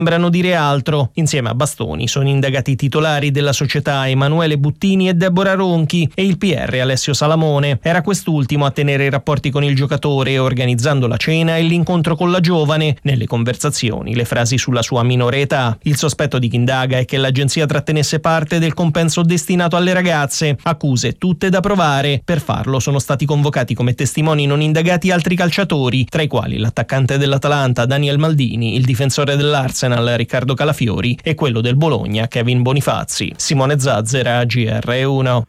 sembrano dire altro. Insieme a Bastoni sono indagati i titolari della società Emanuele Buttini e Deborah Ronchi e il PR Alessio Salamone. Era quest'ultimo a tenere i rapporti con il giocatore, organizzando la cena e l'incontro con la giovane. Nelle conversazioni le frasi sulla sua minore età. Il sospetto di chi indaga è che l'agenzia trattenesse parte del compenso destinato alle ragazze. Accuse tutte da provare. Per farlo sono stati convocati come testimoni non indagati altri calciatori, tra i quali l'attaccante dell'Atalanta Daniel Maldini, il difensore dell'Arsenal Riccardo Calafiori e quello del Bologna Kevin Bonifazzi. Simone Zazzera, GR1.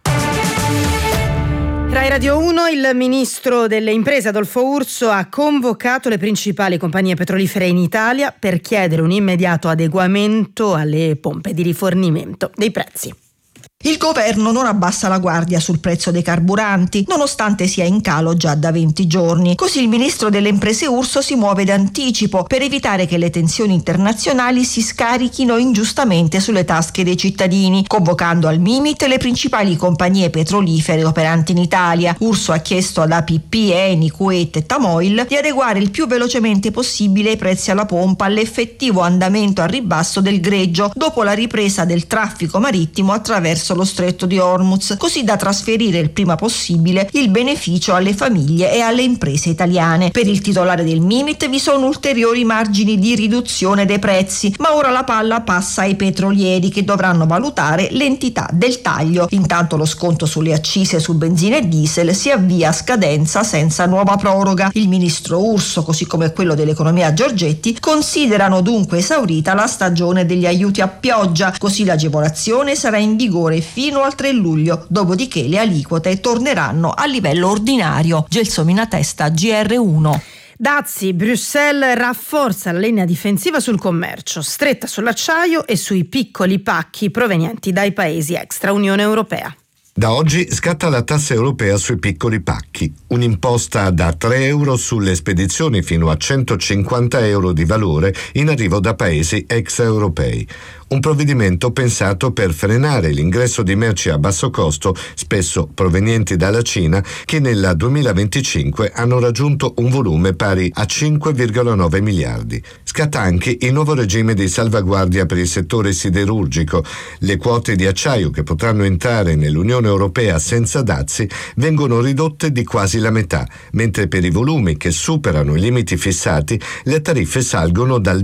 Rai Radio 1, il ministro delle imprese Adolfo Urso ha convocato le principali compagnie petrolifere in Italia per chiedere un immediato adeguamento alle pompe di rifornimento dei prezzi. Il governo non abbassa la guardia sul prezzo dei carburanti, nonostante sia in calo già da 20 giorni. Così il ministro delle imprese Urso si muove d'anticipo per evitare che le tensioni internazionali si scarichino ingiustamente sulle tasche dei cittadini, convocando al Mimit le principali compagnie petrolifere operanti in Italia. Urso ha chiesto ad APP, Eni, Kuwait e Tamoil di adeguare il più velocemente possibile i prezzi alla pompa all'effettivo andamento al ribasso del greggio dopo la ripresa del traffico marittimo attraverso lo stretto di Hormuz, così da trasferire il prima possibile il beneficio alle famiglie e alle imprese italiane. Per il titolare del Mimit vi sono ulteriori margini di riduzione dei prezzi, ma ora la palla passa ai petrolieri che dovranno valutare l'entità del taglio. Intanto lo sconto sulle accise su benzina e diesel si avvia a scadenza senza nuova proroga. Il ministro Urso, così come quello dell'economia Giorgetti, considerano dunque esaurita la stagione degli aiuti a pioggia, così l'agevolazione sarà in vigore fino al 3 luglio, dopodiché le aliquote torneranno a livello ordinario. Gelsomina Testa, GR1. Dazi, Bruxelles rafforza la linea difensiva sul commercio, stretta sull'acciaio e sui piccoli pacchi provenienti dai paesi extra Unione Europea. Da oggi scatta la tassa europea sui piccoli pacchi, un'imposta da 3 euro sulle spedizioni fino a 150 euro di valore in arrivo da paesi extraeuropei. Un provvedimento pensato per frenare l'ingresso di merci a basso costo, spesso provenienti dalla Cina, che nel 2025 hanno raggiunto un volume pari a 5,9 miliardi. Scatta anche il nuovo regime di salvaguardia per il settore siderurgico. Le quote di acciaio che potranno entrare nell'Unione Europea senza dazi vengono ridotte di quasi la metà, mentre per i volumi che superano i limiti fissati le tariffe salgono dal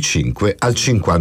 25 al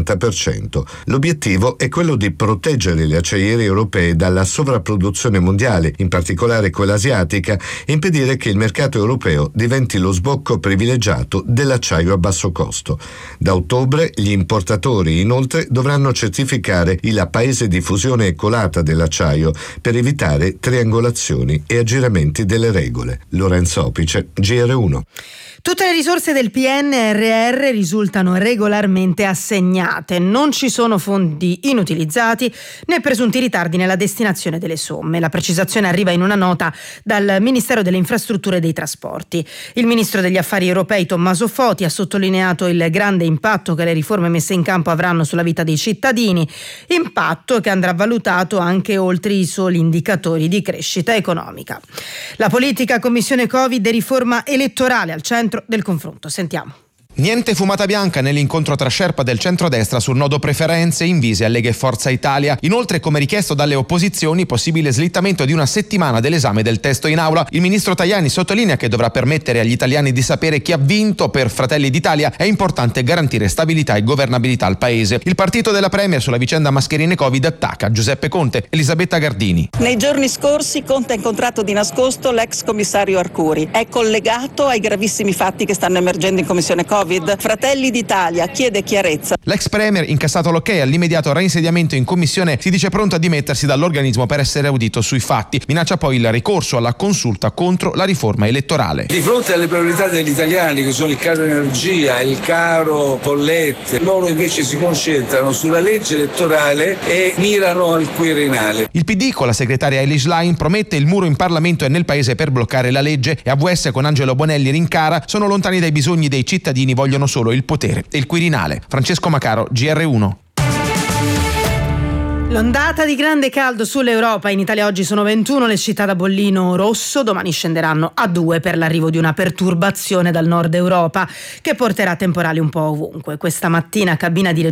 50%. L'obiettivo è quello di proteggere le acciaiere europee dalla sovrapproduzione mondiale, in particolare quella asiatica, e impedire che il mercato europeo diventi lo sbocco privilegiato dell'acciaio a basso costo. Da ottobre gli importatori inoltre dovranno certificare il paese di fusione e colata dell'acciaio per evitare triangolazioni e aggiramenti delle regole. Lorenzo Opice, GR1. Tutte le risorse del PNRR risultano regolarmente assegnate, non ci sono fondi inutilizzati né presunti ritardi nella destinazione delle somme. La precisazione arriva in una nota dal Ministero delle Infrastrutture e dei Trasporti. Il Ministro degli Affari Europei Tommaso Foti ha sottolineato il grande impatto che le riforme messe in campo avranno sulla vita dei cittadini, impatto che andrà valutato anche oltre i soli indicatori di crescita economica. La politica, Commissione Covid e riforma elettorale al centro del confronto. Sentiamo. Niente fumata bianca nell'incontro tra sherpa del centrodestra sul nodo preferenze invise a Lega e Forza Italia. Inoltre, come richiesto dalle opposizioni, possibile slittamento di una settimana dell'esame del testo in aula. Il ministro Tajani sottolinea che dovrà permettere agli italiani di sapere chi ha vinto. Per Fratelli d'Italia è importante garantire stabilità e governabilità al paese. Il partito della Premier sulla vicenda mascherine Covid attacca Giuseppe Conte. Elisabetta Gardini. Nei giorni scorsi Conte ha incontrato di nascosto l'ex commissario Arcuri. È collegato ai gravissimi fatti che stanno emergendo in Commissione Covid. Fratelli d'Italia chiede chiarezza. L'ex premier, incassato l'ok all'immediato reinsediamento in commissione, si dice pronto a dimettersi dall'organismo per essere audito sui fatti. Minaccia poi il ricorso alla consulta contro la riforma elettorale. Di fronte alle priorità degli italiani, che sono il caro energia, il caro bollette, loro invece si concentrano sulla legge elettorale e mirano al Quirinale. Il PD con la segretaria Elish Line promette il muro in Parlamento e nel paese per bloccare la legge, e AVS con Angelo Bonelli rincara: sono lontani dai bisogni dei cittadini, vogliono solo il potere e il Quirinale. Francesco Macaro, GR1. L'ondata di grande caldo sull'Europa. In Italia oggi sono 21 le città da bollino rosso, domani scenderanno a 2 per l'arrivo di una perturbazione dal nord Europa che porterà temporali un po' ovunque. Questa mattina cabina di